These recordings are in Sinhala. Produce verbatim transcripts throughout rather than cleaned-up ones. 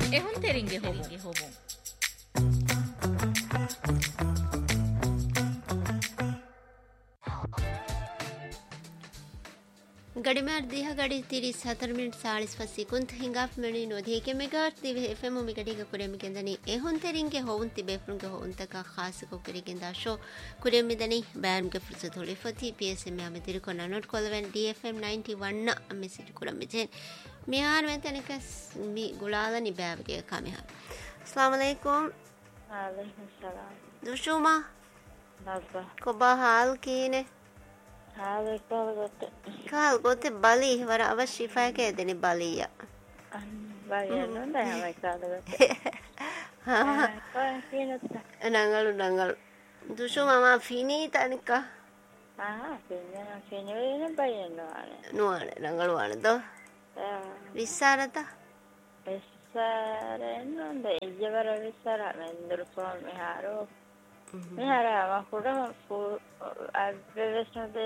ehun teringe hobun गड़िमार दिहा गड़ी तीरी सतर मिनट चालीस सेकंड हिंगाफ मेनी नोधी के मेगाट दिवे एफएम में गड़ी का कुरे में केंदनी एहों तेरिंग के हों तिबे फ्रुं के हों तक का खास को करे केंदा शो कुरे में दनी बैरम के फुर्सत होले फती पीएसएम में हमें तेरे को नोट कोलवन डीएफएम इक्यानवे ना हमें सिटी कुरे में जेन मियार में तने का मी गुलाला नि बैब के कामे हा अस्सलाम वालेकुम वालेकुम सलाम दुशुमा बाबा को बहाल कीने हाल कल गोते काल गोते बाली वरा अवश्य शिफा के देने बालिया बालिया नो ना हमें काल गोते हाँ कौन फिनता नंगल नंगल दुशु मामा फिनी तनिका हाँ फिनी फिनी ने बालिया नो आने नो आने नंगल वाने तो विसारता विसारे नो दे इजवर विसारा में दुर्पा में हारो Mira, abajo fu aveves no de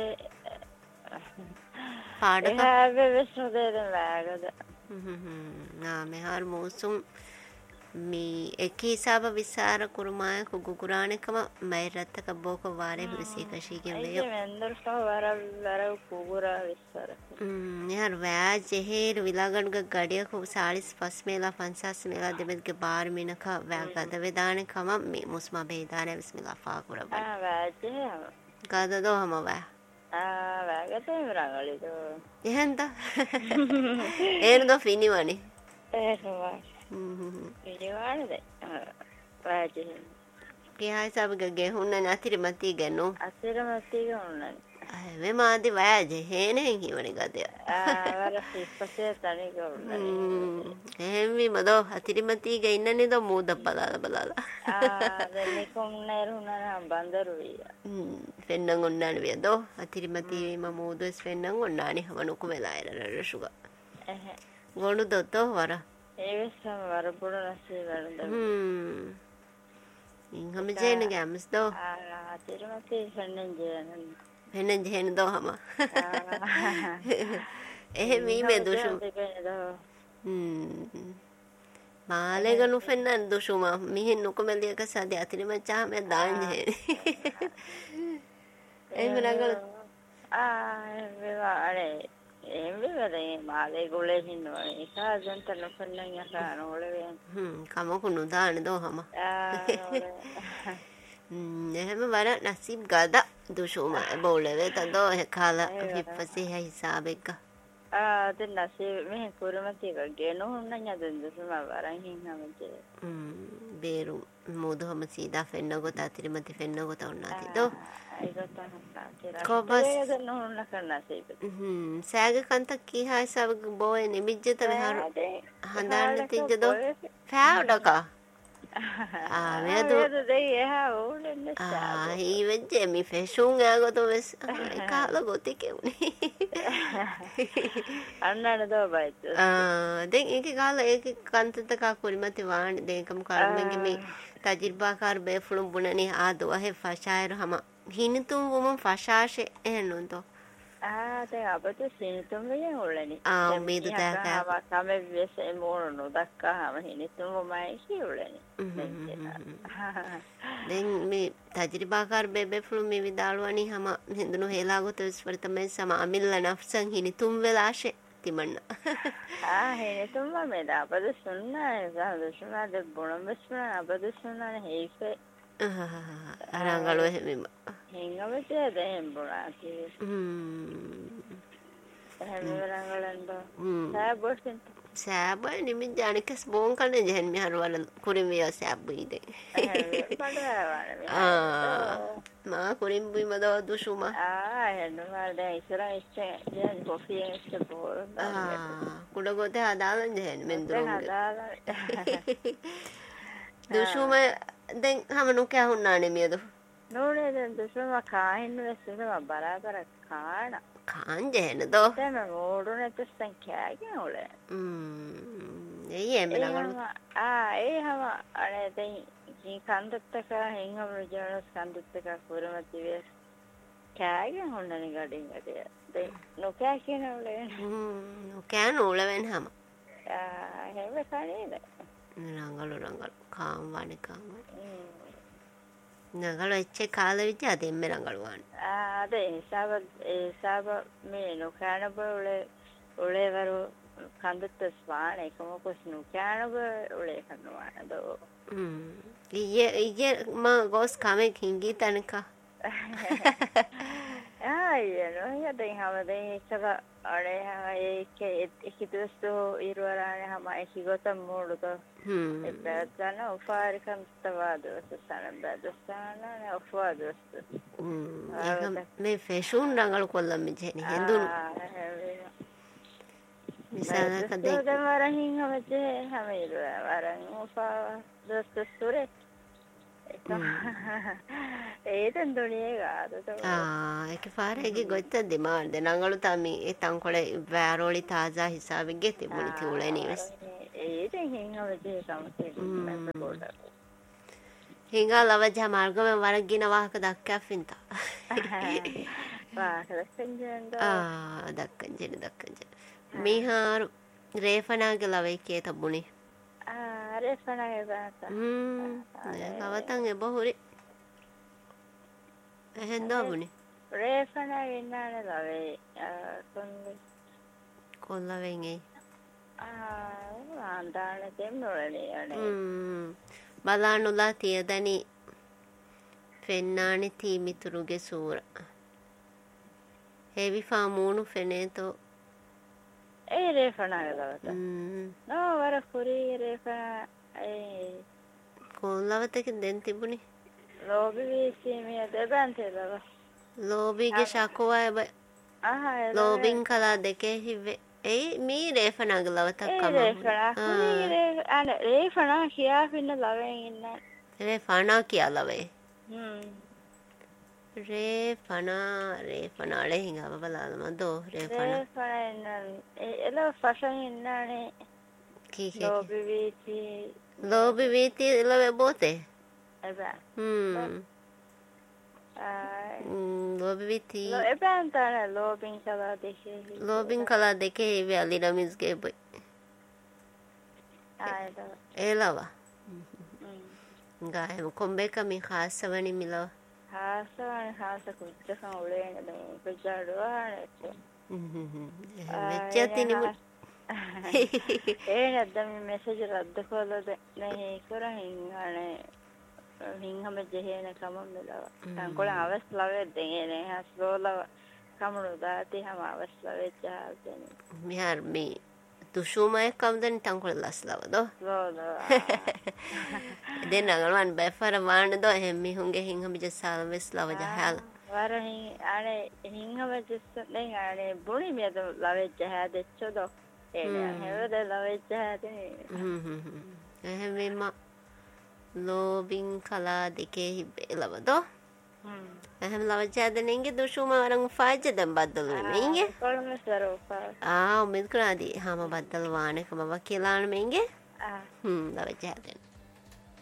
පාඩක aveves no de වැගද නා මෙහාර මෝසුම් මේ එකී හිසාබ විසාර කුරුමාය කුගුකුරාණකම මෛරත්තක බෝක වාරේ හුරිසී කශීගෙන් වෙය මෙන්දර සහ වර වර කුගුරා විසාර මෙහාර වෑජ් එහෙර විලාගණ්ග ගඩිය කුව चालीस පස් මේලා පන්සස් මේලා දෙමෙත්ගේ බාර මිනක වැගද වේදානේ කම මේ මුස්මා බේදානේ බිස්මිල්ලාහ් ෆා කුරබ ආ වෑජ් ගාදදෝ හම වෑ ආ වැගද ඉමරාගලිදෝ එහෙන්ද ඒනදෝ ෆිනිවනේ එහෙමයි පිළිවාරද වාජි කියායි සබග ගෙහුන්න නැතිරි මතී ගනෝ අසිර මතී ගොන්නනේ वे मादी वाज है नहीं ही वने गदे आ वरा सिपसे तनी गොන්නනේ එහෙමි මදෝ අතිරිමති ගේ ඉන්නනේ දෝ මූද බලාලා බලාලා ආ දෙන්නේ කොම්නේරුණා බන්දරු විය ෆෙන්නන් ඔන්නානේ වියදෝ අතිරිමති ම මූදස් ෆෙන්නන් ඔන්නානේ හවනුකු වෙලා ඉරරසුග එහ ගොණු දොතෝ වර ඒවසම වර පොඩ නැසී වරද හ්ම් ඉංගම ජේන ගෑම්ස් දෝ ආ අතිරිමති ෆෙන්නන් ජේන හෙන්න ජේන දෝ හම එහෙමි මේ දුෂු හ්ම් මාලේගනු ෆෙන්නන් දුෂුම මිහෙන් නුකමලියක සාදී අතිරිමච්චා මේ දාන් ජේ එහෙම නගල ආ වේවාරේ එම්බි වරේ මාලේ ගොලේ හින්නවනේ ඒකාදන්තන ෆෙන්නන් යසාන ඔලේ හ්ම් කමකුණු දාන දෝ හම එහෙම වර නසීබ් ගද දුෂුම බෝලවේ තදෝ කාල හිප්පසේ හිසාබෙක ආ දෙ නසීබ මේ කුරුමති ගේනෝ නඤ්ඤ දෙන් දුෂුම වරන් හින්නමජේ හ්ම් බේරු මොදු හම සීදා ෆෙන්න ගොත අතිරිමති ෆෙන්න ගොත උන්නාති දෝ කොබස් නෝන කන්නසීබ හ්ම් සෑග කන්තක් කී හායි සබග බෝය නිමිජ්ජත වෙහර හඳාන්න තිජ්ජදෝ ෆෑවඩකා ආ මෙදු දෙයි එහා ඕනෙන්න ආ හී වෙජ්ජේ මි ෆෙෂුන් ආගොතෝ වෙස් කාල ගොතිකේ උනේ අන්නන දෝ බයිත් ආ දැන් ඒකේ කාල ඒකේ කන්තත කා කුරිමති වාණ දෙකම කර්මෙන්ගේ මේ තජිර්බාකාර බේෆුලුම් බුණනේ ආදෝ අහෙ ෆෂායර හම හිනිතුම් වුම ෆෂාෂේ එහෙනුන්තෝ ආ දැන් අපට සිනිතුම් වෙන්නේ ඕලනේ ආ උමේදු තාකා කම වෙසේ මොනෝ දක්කාම හිනිතුම් වමයි කියෝලනේ දැන් මේ තජරිබාකාර බේබේෆුලු මේ විදාලවනි හැම හින්දුනු හේලා ගොත විස්වර්තමෙන් සම අමිල්ල නෆ්සන් හිනිතුම් වෙලාෂේ තිමන්න ආ හිනිතුම් මේ දාපද සුන්නා සාදුෂුනා දෙ බොණම් වෙස්නා අපද සුන්නා හේෆේ අරංගලෝ හැමෙම හින්ගමතේ දෙම් බොරාති හ්ම් හැමරංගලන්ද හ්ම් සාබොස්ෙන් සෑබ නිමි ජානිකස් බෝන් කන ජෙන් මිහර වල කුරිමිය සෑබ්බුයි දෙ ආ මා කුරිම්බුයි මදව දුෂුම ආ හෙන්නවා දැන් ඉස්සරහ ඉස්සේ ජෙන් කොෆියෙන් ඉස්සේ බෝර ආ කුඩ ගොතේ හදාගන්න ජෙන් මෙන්දුරුම් හදාගන්න දුෂුම දැන් හැම නොකෑ හුන්නානේ මියදු නෝනේ දැන් දුෂුම කාහින්න වෙස්සම බරාබර කාණ කාන් ජේන දෝ දැන් මෝඩුනේ තස්සන් කෑගෙන ඔල ම්ම් එයි එමෙ නගල ආ ඒ හැම අනේ දැන් ජී කන්දත්තක හින්ගම ජනස් කන්දත්තක කුරමති වෙස් කෑගෙන හොන්නනේ ගඩින් ගඩේ දැන් නොකෑ කියන ඔල ම්ම් නොකෑ නෝල වෙන හැම ආ හැම කණේද ರಂಗಳು ರಂಗಳು ಕಾಂವಾಣಿ ಕಾಂವಾಣಿ නගල එච්ච කාල විච අදෙම්ම රංගලුවාන අද ඒසාව ඒසාව මේ නොකෑනබ උලේ උලේවරු කන්දත ස්වාන එකම කුස්නු කෑනබ උලේ කන්නවාන දෝ ඊයේ ඊයේ මා ගොස් කමෙන් හිඟි තනක ආයේ නෝ යදෙන් හවදේ ඒසව අනේ ඒක ඒක දවස්ෝ ඉරවරානේ හැම ඒක ගොතම් මොඩද හ්ම් එපැත්තන උපාරිකම් තවාදවස සන බදසන උපාදවස හ්ම් මේ ෆැෂන් රංගල කොල්ලම් මෙජෙනි හෙන්දුනු මිසාන කදේ දවරහින් හවජේ හැම ඉරවරන් උපා දවස් සුරේ ඒතන් දුනියේ ගාදත ආ ඒක පාරේගේ ගොත්ත දෙමාල් දෙනංගලු තමි ඒ තංකොල වැරෝලි තාජා හිසාවෙගේ තිබුණි තිউলে නිවස් ඒතෙන් හින්වදේ සමතේ මම පොඩ හිංගා ලවජා මාර්ගම වරගින වාහක දක්කා ෆින්තා වාහක දක්කන්ජෙන් ආ දක්කන්ජෙන් දක්කන්ජෙන් මිහාරු රේෆනාගේ ලවේ කේ තබුණි රේෆනාගේ බාත හ්ම් ලවතන් එබහුරි එහෙන් දවුනි රේෆනාගේ ඉන්නානේ ලවේ කොන්දේ කොල්ලවෙන් ඒ ආ ආන්දාන දෙන්නෝනේ අනේ හ්ම් බලානුලා තියදනි ෆෙන්නානි තීමිතුරුගේ සූර හේවි ෆාමූණු ෆෙනේතෝ ඒ රේෆනාගේ ලවත නෝ වර කුරි රේෆනා ඒ කොල්ලවතක දෙන් තිබුණි ලෝබි වීසීමිය දෙබන්තේ ලව ලෝබිගේ ශකුවය බ ආහා ලෝබින් කලා දෙකේ හිවේ ඒ මී රේෆනාගේ ලවතක් කම රේෆනා කුරි රේ අන රේෆනා කියා පින්න ලවෙන් ඉන්න රේෆනා කියා ලවේ හ්ම් රේෆනා රේෆනාලේ හිඟව බලාලම දෝ රේෆනා රේෆනා එල ෆෂන් ඉන්නනේ කී ලෝබි වීති ලෝබි වීති ලවේ බෝතේ එබා හ්ම් ලෝබි වීති ලෝ එබන් තන ලෝබින් කලා දෙකේ ලෝබින් කලා දෙකේ ඉවේ අලිරමිස්ගේ බයි ආයද ඒලවා ගායම කොම්බේක මි ખાસවනි මිලව ખાસවනි ખાસ කුච්චකම් උලේන දේ කුච්චඩුවානේ මෙච්චතිනි ඒ නැද්දම මෙසේජ් රද්ද කොලද නේ කරහින් අනේ හිංගම ජෙහෙන කම මෙලව තංකොල අවස්ලාවේ දෙන්නේ හස්ලෝල කමුණු දාති හැම අවස්ලාවේ ජාල්දෙන මිහාර මේ තුෂුමය කම්දන් තංකොල ලස්ලව දෝ ලෝල දෙන්න ගලවන් බැෆර වාන්න දෝ එහෙම මිහුන්ගේ හිංගම ජසාල වෙස්ලව ජහල් වරහින් අනේ හිංගම ජස් නේ අනේ බුනි මෙද ලවේ ජහදෙච්චෝ ඒ හැවද ලවේ ජහදේ හ්ම් හ්ම් එහෙම මෙම ලෝබින් කලා දෙකේ හිබ්බේලවදෝ එහෙම ලවජාදනෙන්ගේ දුෂුම වරන් ෆාජ්ජ දැන් බද්දලු මෙන්ගේ කොළම සරෝපා ආ උමෙත් කුණාදී හැම බද්දල් වානකම වකිලාන මෙන්ගේ ආ හ්ම් ලවජාදන